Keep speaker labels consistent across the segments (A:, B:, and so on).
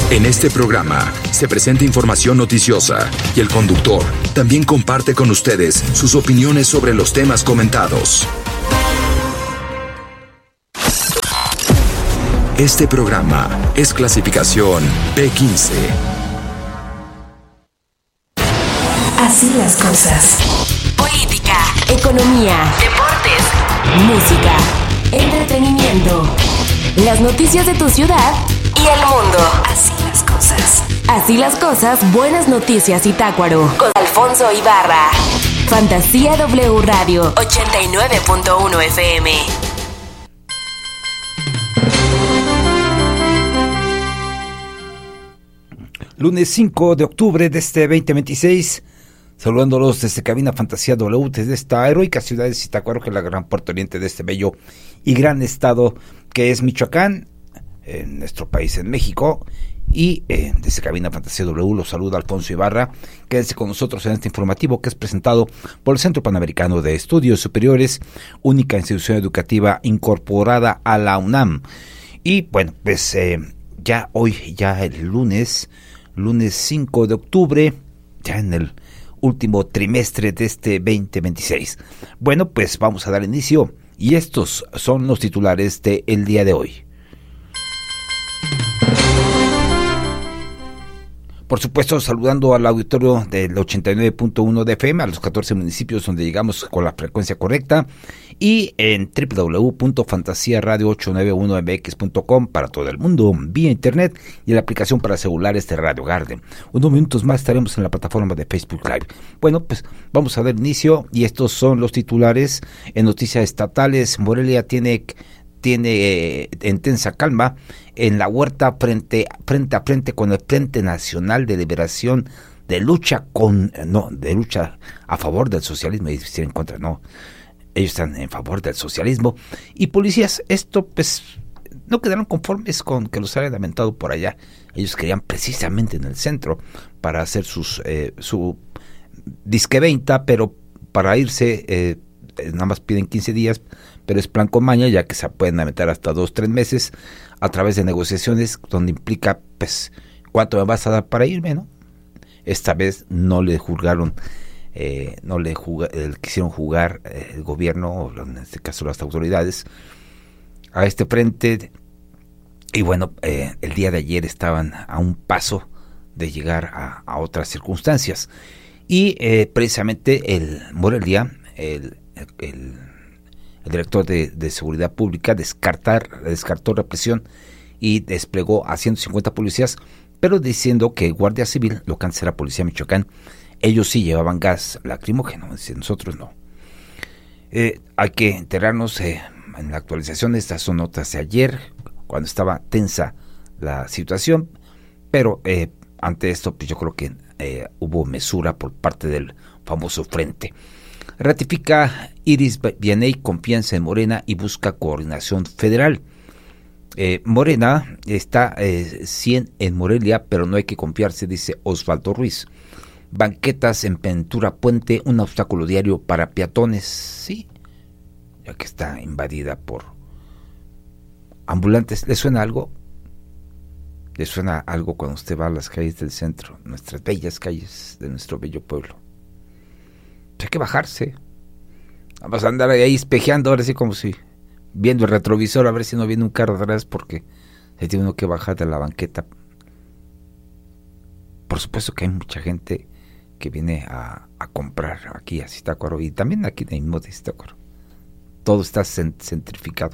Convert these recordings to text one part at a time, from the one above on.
A: En este programa se presenta información noticiosa y el conductor también comparte con ustedes sus opiniones sobre los temas comentados. Este programa es clasificación B15.
B: Así las cosas. Política, economía, deportes, música, entretenimiento, las noticias de tu ciudad y el mundo. Así las cosas. Así las cosas, buenas noticias Zitácuaro. Con Alfonso Ibarra. Fantasía W Radio 89.1 FM.
C: Lunes 5 de octubre de este 2026. Saludándolos desde Cabina Fantasía W, desde esta heroica ciudad de Zitácuaro, que es la gran puerto oriente de este bello y gran estado que es Michoacán, en nuestro país, en México. Y desde Cabina Fantasía W los saluda Alfonso Ibarra. Quédense con nosotros en este informativo que es presentado por el Centro Panamericano de Estudios Superiores, única institución educativa incorporada a la UNAM. Y bueno, pues ya hoy, ya el lunes 5 de octubre, ya en el último trimestre de este 2026. Bueno, pues vamos a dar inicio y estos son los titulares del día de hoy. Por supuesto, saludando al auditorio del 89.1 de FM, a los 14 municipios donde llegamos con la frecuencia correcta, y en www.fantasiaradio891mx.com para todo el mundo, vía internet, y en la aplicación para celulares de Radio Garden. Unos minutos más estaremos en la plataforma de Facebook Live. Bueno, pues vamos a dar inicio, y estos son los titulares en noticias estatales. Morelia tiene en tensa calma en la huerta frente a frente con el Frente Nacional de Liberación de lucha a favor del socialismo, y decir en contra, no, ellos están en favor del socialismo. Y policías, esto pues no quedaron conformes con que los hayan lamentado por allá. Ellos querían precisamente en el centro para hacer su disque venta, pero para irse nada más piden 15 días, pero es plan con maña, ya que se pueden meter hasta 2-3 meses a través de negociaciones, donde implica, pues, ¿cuánto me vas a dar para irme, no? Esta vez no le juzgaron, quisieron jugar el gobierno, o en este caso las autoridades, a este frente. Y bueno, el día de ayer estaban a un paso de llegar a otras circunstancias. Y precisamente el Morelia, el director de Seguridad Pública descartó represión y desplegó a 150 policías, pero diciendo que Guardia Civil, lo que antes era Policía Michoacán, ellos sí llevaban gas lacrimógeno, nosotros no. Hay que enterarnos en la actualización, estas son notas de ayer, cuando estaba tensa la situación, pero ante esto pues yo creo que hubo mesura por parte del famoso frente. Ratifica Iris Vianey confianza en Morena y busca coordinación federal. Morena está 100 en Morelia, pero no hay que confiarse, dice Osvaldo Ruiz. Banquetas en Ventura Puente, un obstáculo diario para peatones, sí, ya que está invadida por ambulantes. ¿Le suena algo? ¿Le suena algo cuando usted va a las calles del centro, nuestras bellas calles de nuestro bello pueblo? Hay que bajarse. Vamos a andar ahí espejeando, ahora sí como si viendo el retrovisor a ver si no viene un carro atrás, porque se tiene uno que bajar de la banqueta. Por supuesto que hay mucha gente que viene a comprar aquí a Zitácuaro, y también aquí mismo de Zitácuaro. Todo está centrificado.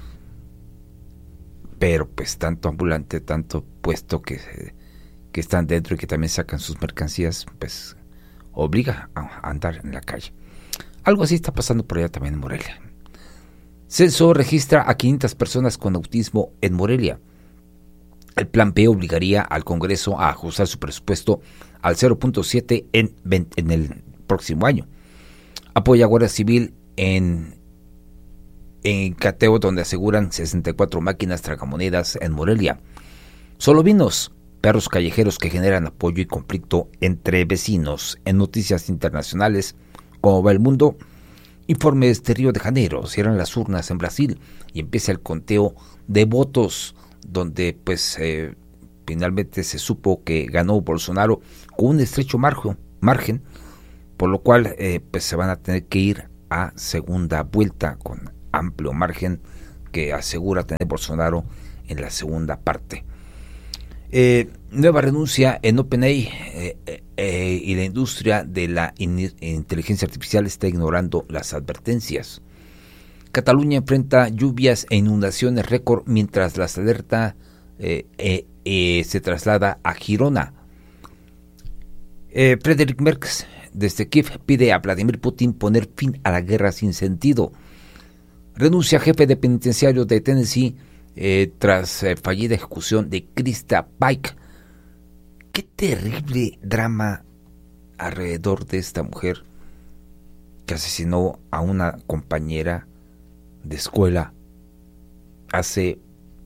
C: Pero pues tanto ambulante, tanto puesto que están dentro y que también sacan sus mercancías, pues obliga a andar en la calle. Algo así está pasando por allá también en Morelia. Censo registra a 500 personas con autismo en Morelia. El plan B obligaría al Congreso a ajustar su presupuesto al 0.7 en el próximo año. Apoya a Guardia Civil en cateo, donde aseguran 64 máquinas tragamonedas en Morelia. Solo vinos, perros callejeros que generan apoyo y conflicto entre vecinos. En noticias internacionales, ¿cómo va el mundo? Informes de Río de Janeiro, cierran las urnas en Brasil y empieza el conteo de votos, donde pues finalmente se supo que ganó Bolsonaro con un estrecho margen, por lo cual pues se van a tener que ir a segunda vuelta con amplio margen que asegura tener Bolsonaro en la segunda parte. Nueva renuncia en OpenAI y la industria de la inteligencia artificial está ignorando las advertencias. Cataluña enfrenta lluvias e inundaciones récord mientras la alerta se traslada a Girona. Friedrich Merz desde Kiev pide a Vladimir Putin poner fin a la guerra sin sentido. Renuncia jefe de penitenciario de Tennessee tras fallida ejecución de Krista Pike. Qué terrible drama alrededor de esta mujer que asesinó a una compañera de escuela hace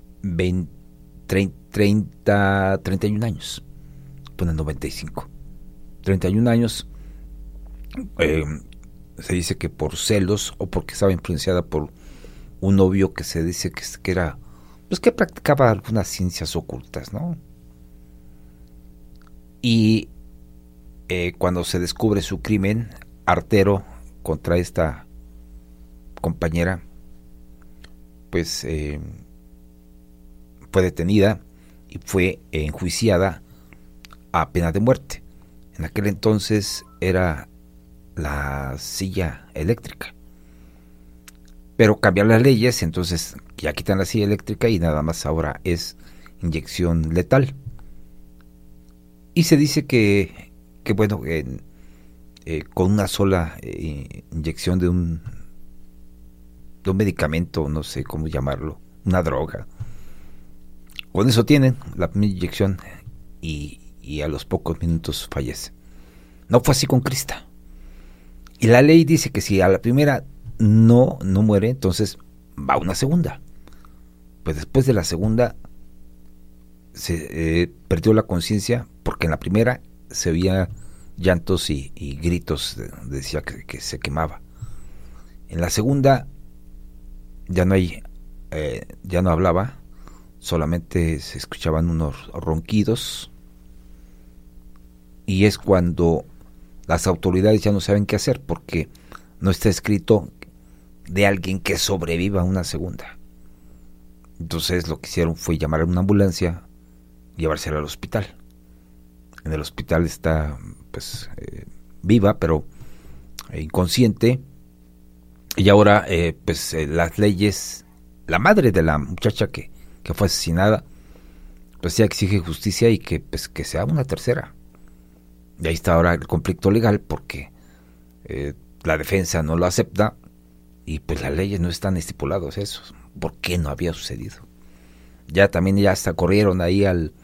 C: 31 años. Pone 95. 31 años. Se dice que por celos o porque estaba influenciada por un novio que se dice que era, pues que practicaba algunas ciencias ocultas, ¿no? Y cuando se descubre su crimen artero contra esta compañera, pues fue detenida y fue enjuiciada a pena de muerte. En aquel entonces era la silla eléctrica, pero cambian las leyes, entonces ya quitan la silla eléctrica y nada más ahora es inyección letal. Y se dice que bueno, con una sola inyección de un medicamento, no sé cómo llamarlo, una droga, con eso tienen la inyección y a los pocos minutos fallece. No fue así con Krista. Y la ley dice que si a la primera no muere, entonces va a una segunda. Pues después de la segunda se perdió la conciencia, porque en la primera se oía llantos y gritos, decía que se quemaba. En la segunda ya no hablaba, solamente se escuchaban unos ronquidos, y es cuando las autoridades ya no saben qué hacer, porque no está escrito de alguien que sobreviva a una segunda. Entonces lo que hicieron fue llamar a una ambulancia, llevársela al hospital. En el hospital está pues viva, pero inconsciente. Y ahora las leyes, la madre de la muchacha que fue asesinada, pues ya exige justicia y que sea una tercera. Y ahí está ahora el conflicto legal, porque la defensa no lo acepta y pues las leyes no están estipuladas eso. ¿Por qué no había sucedido? Ya hasta corrieron ahí al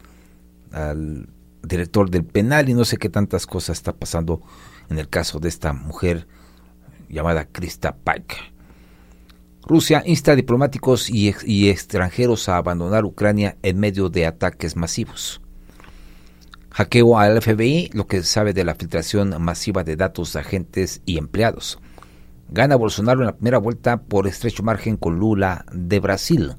C: director del penal y no sé qué tantas cosas está pasando en el caso de esta mujer llamada Krista Pike. Rusia insta a diplomáticos y extranjeros a abandonar Ucrania en medio de ataques masivos. Hackeo al FBI, lo que sabe de la filtración masiva de datos de agentes y empleados. Gana Bolsonaro en la primera vuelta por estrecho margen con Lula de Brasil.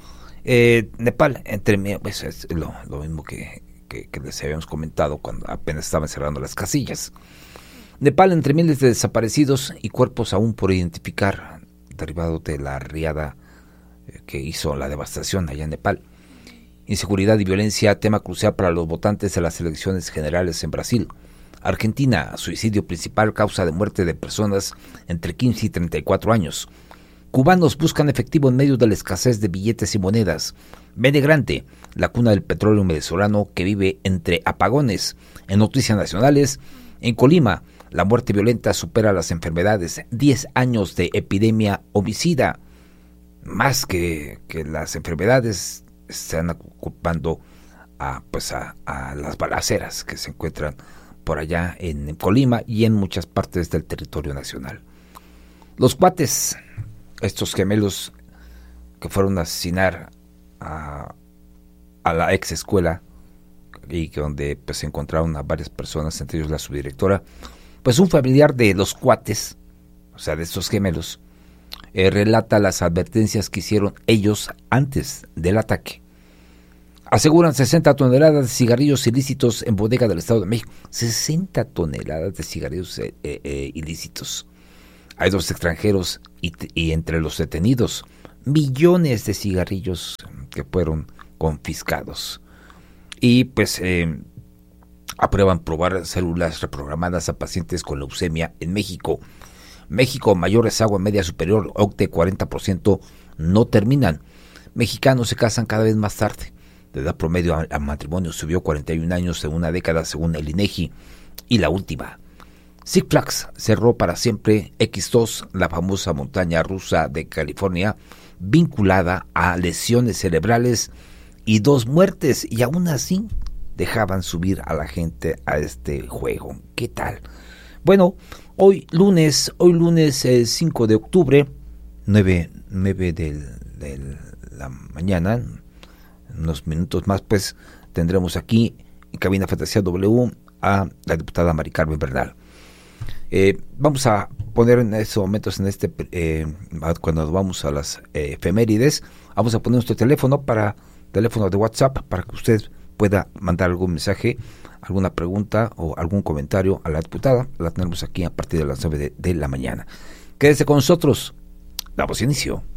C: Nepal, pues es lo mismo que les habíamos comentado cuando apenas estaban cerrando las casillas. Nepal, entre miles de desaparecidos y cuerpos aún por identificar, derivado de la riada que hizo la devastación allá en Nepal. Inseguridad y violencia, tema crucial para los votantes de las elecciones generales en Brasil. Argentina, suicidio principal causa de muerte de personas entre 15 y 34 años. Cubanos buscan efectivo en medio de la escasez de billetes y monedas. Bene Grande, la cuna del petróleo venezolano que vive entre apagones. En noticias nacionales, en Colima, la muerte violenta supera las enfermedades. 10 años de epidemia homicida. Más que las enfermedades, están ocupando a las balaceras que se encuentran por allá en Colima y en muchas partes del territorio nacional. Los cuates, estos gemelos que fueron a asesinar a la ex escuela y donde se encontraron a varias personas, entre ellos la subdirectora, pues un familiar de los cuates, o sea de estos gemelos, relata las advertencias que hicieron ellos antes del ataque. Aseguran 60 toneladas de cigarrillos ilícitos en bodega del Estado de México. 60 toneladas de cigarrillos ilícitos. Hay 2 extranjeros y entre los detenidos, millones de cigarrillos que fueron confiscados. Y pues aprueban probar células reprogramadas a pacientes con leucemia en México. México, mayor rezago en media superior, OCDE 40% no terminan. Mexicanos se casan cada vez más tarde. La edad promedio a matrimonio subió 41 años en una década según el INEGI. Y la última, Six Flags cerró para siempre X2, la famosa montaña rusa de California, vinculada a lesiones cerebrales y 2 muertes, y aún así dejaban subir a la gente a este juego. ¿Qué tal? Bueno, hoy lunes 5 de octubre, 9 de la mañana, en unos minutos más, pues tendremos aquí en Cabina Fantasía W a la diputada Mari Carmen Bernal. Vamos a poner en estos momentos, cuando vamos a las efemérides, vamos a poner nuestro teléfono de WhatsApp para que usted pueda mandar algún mensaje, alguna pregunta o algún comentario a la diputada. La tenemos aquí a partir de las 9 de la mañana. Quédese con nosotros. Damos inicio.